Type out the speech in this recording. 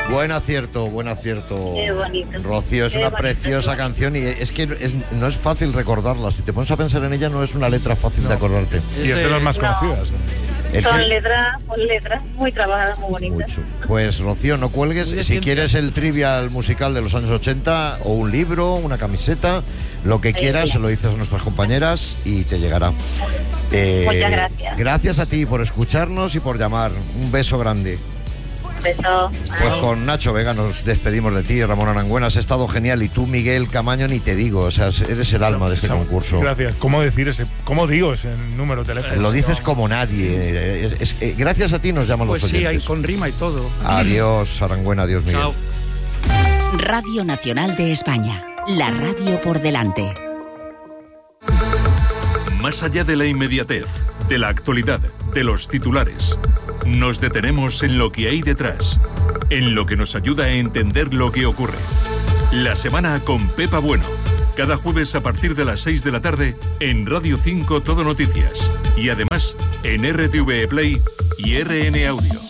Buen acierto. Qué bonito. Rocío, es una preciosa canción y es que no es fácil recordarla. Si te pones a pensar en ella, no es una letra fácil de acordarte. Y es de las más conocidas. Son letras muy trabajadas, muy bonitas. Mucho. Pues Rocío, no cuelgues. Si quieres el trivial musical de los años 80, o un libro, una camiseta, lo que quieras, se lo dices a nuestras compañeras y te llegará. Muchas gracias. Gracias a ti por escucharnos y por llamar. Un beso grande. Beso. Pues con Nacho Vega nos despedimos de ti, Ramón Arangüena. Has estado genial. Y tú, Miguel Camaño, ni te digo. O sea, eres el alma de este concurso. Gracias. ¿Cómo digo ese número de teléfono? Lo dices como nadie. Gracias a ti nos llaman los oyentes. Pues sí, hay con rima y todo. Adiós, Arangüena. Adiós, Miguel. Chao. Radio Nacional de España. La radio por delante. Más allá de la inmediatez, de la actualidad, de los titulares, nos detenemos en lo que hay detrás, en lo que nos ayuda a entender lo que ocurre. La semana con Pepa Bueno, cada jueves a partir de las 6 de la tarde en Radio 5 Todo Noticias y además en RTV Play y RN Audio.